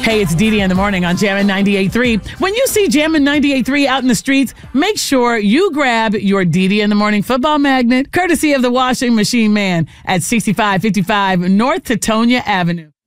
Hey, it's Dee Dee in the morning on Jammin' 98.3. When you see Jammin' 98.3 out in the streets, make sure you grab your Dee Dee in the morning football magnet, courtesy of the washing machine man at 6555 North Teutonia Avenue.